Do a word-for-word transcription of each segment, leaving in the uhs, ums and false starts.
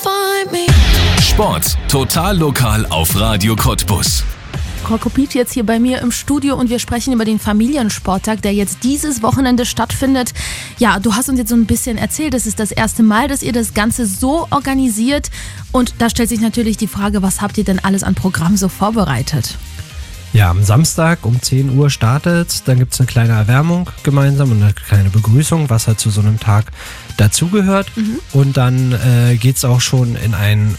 find me. Sport total lokal auf Radio Cottbus. Rocco Piet jetzt hier bei mir im Studio und wir sprechen über den Familiensporttag, der jetzt dieses Wochenende stattfindet. Ja, du hast uns jetzt so ein bisschen erzählt, es ist das erste Mal, dass ihr das Ganze so organisiert und da stellt sich natürlich die Frage, was habt ihr denn alles an Programm so vorbereitet? Ja, am Samstag um zehn Uhr startet, dann gibt es eine kleine Erwärmung gemeinsam und eine kleine Begrüßung, was halt zu so einem Tag dazugehört. Mhm. Und dann äh, geht es auch schon in ein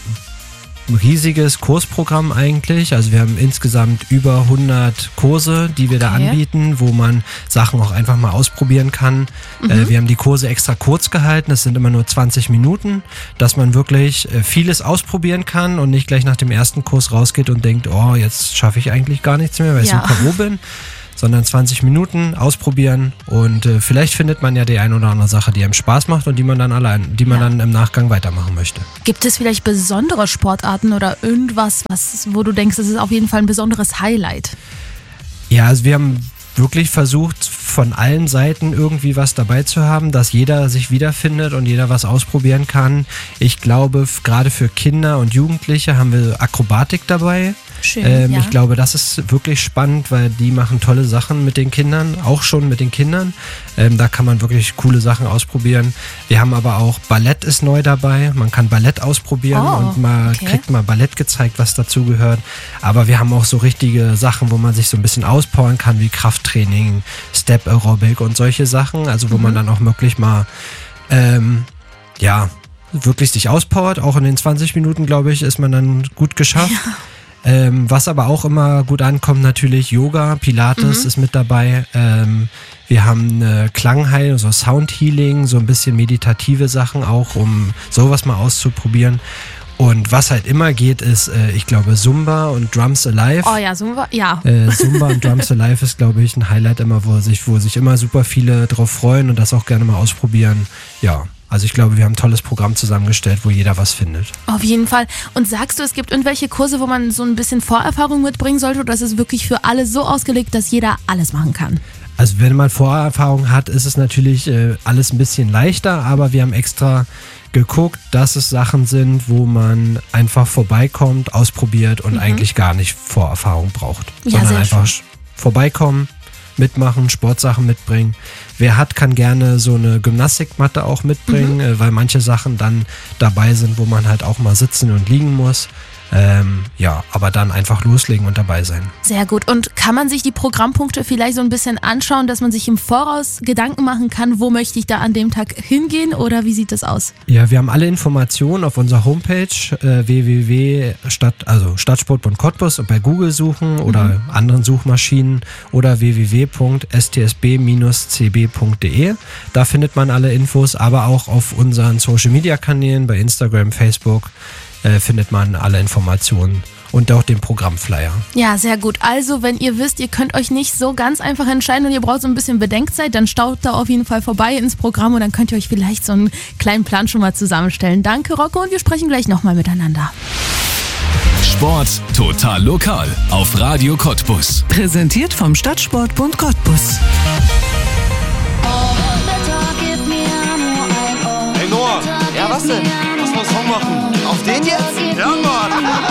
riesiges Kursprogramm eigentlich. Also wir haben insgesamt über hundert Kurse, die wir okay. da anbieten, wo man Sachen auch einfach mal ausprobieren kann. Mhm. Äh, wir haben die Kurse extra kurz gehalten, das sind immer nur zwanzig Minuten, dass man wirklich äh, vieles ausprobieren kann und nicht gleich nach dem ersten Kurs rausgeht und denkt, oh, jetzt schaffe ich eigentlich gar nichts mehr, weil ich ja. so K O bin. Sondern zwanzig Minuten ausprobieren und äh, vielleicht findet man ja die ein oder andere Sache, die einem Spaß macht und die man dann allein, die man ja. dann im Nachgang weitermachen möchte. Gibt es vielleicht besondere Sportarten oder irgendwas, was, wo du denkst, das ist auf jeden Fall ein besonderes Highlight? Ja, also wir haben wirklich versucht, von allen Seiten irgendwie was dabei zu haben, dass jeder sich wiederfindet und jeder was ausprobieren kann. Ich glaube, gerade für Kinder und Jugendliche haben wir Akrobatik dabei. Schön, ähm, ja. Ich glaube, das ist wirklich spannend, weil die machen tolle Sachen mit den Kindern, auch schon mit den Kindern. Ähm, da kann man wirklich coole Sachen ausprobieren. Wir haben aber auch Ballett ist neu dabei. Man kann Ballett ausprobieren oh, und mal okay. kriegt mal Ballett gezeigt, was dazu gehört. Aber wir haben auch so richtige Sachen, wo man sich so ein bisschen auspowern kann, wie Krafttraining, Step Aerobic und solche Sachen. Also wo mhm. man dann auch wirklich mal ähm, ja wirklich sich auspowert. Auch in den zwanzig Minuten, glaube ich, ist man dann gut geschafft. Ja. Ähm, was aber auch immer gut ankommt, natürlich Yoga, Pilates mhm. ist mit dabei. Ähm, wir haben eine Klangheilung, so Soundhealing, so ein bisschen meditative Sachen auch, um sowas mal auszuprobieren. Und was halt immer geht, ist, äh, ich glaube, Zumba und Drums Alive. Oh ja, Zumba, ja. Äh, Zumba und Drums Alive ist, glaube ich, ein Highlight immer, wo sich, wo sich immer super viele drauf freuen und das auch gerne mal ausprobieren. Ja. Also ich glaube, wir haben ein tolles Programm zusammengestellt, wo jeder was findet. Auf jeden Fall. Und sagst du, es gibt irgendwelche Kurse, wo man so ein bisschen Vorerfahrung mitbringen sollte oder ist es wirklich für alle so ausgelegt, dass jeder alles machen kann? Also wenn man Vorerfahrung hat, ist es natürlich äh, alles ein bisschen leichter, aber wir haben extra geguckt, dass es Sachen sind, wo man einfach vorbeikommt, ausprobiert und mhm. eigentlich gar nicht Vorerfahrung braucht. Ja, sondern sehr einfach schön. vorbeikommen, mitmachen, Sportsachen mitbringen. Wer hat, kann gerne so eine Gymnastikmatte auch mitbringen, mhm. weil manche Sachen dann dabei sind, wo man halt auch mal sitzen und liegen muss. Ähm, ja, aber dann einfach loslegen und dabei sein. Sehr gut. Und kann man sich die Programmpunkte vielleicht so ein bisschen anschauen, dass man sich im Voraus Gedanken machen kann, wo möchte ich da an dem Tag hingehen oder wie sieht das aus? Ja, wir haben alle Informationen auf unserer Homepage äh, w w w punkt stadt also stadtsport punkt cottbus und bei Google suchen oder mhm. anderen Suchmaschinen oder w w w punkt s t s b bindestrich c b punkt d e. Da findet man alle Infos, aber auch auf unseren Social Media Kanälen bei Instagram, Facebook Äh, findet man alle Informationen und auch den Programmflyer. Ja, sehr gut. Also, wenn ihr wisst, ihr könnt euch nicht so ganz einfach entscheiden und ihr braucht so ein bisschen Bedenkzeit, dann staut da auf jeden Fall vorbei ins Programm und dann könnt ihr euch vielleicht so einen kleinen Plan schon mal zusammenstellen. Danke, Rocco, und wir sprechen gleich nochmal miteinander. Sport total lokal auf Radio Cottbus. Präsentiert vom Stadtsportbund Cottbus. Hey Noah, ja was denn? Lass mal einen Song machen. Auf den jetzt? Ja, Mann!